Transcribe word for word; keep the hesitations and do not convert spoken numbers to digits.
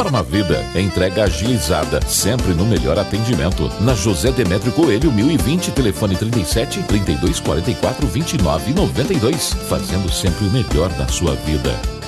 Farmavida, entrega agilizada, sempre no melhor atendimento. Na José Demétrio Coelho, mil e vinte, telefone trinta e sete, trinta e dois, quarenta e quatro, vinte e nove, noventa e dois. Fazendo sempre o melhor da sua vida.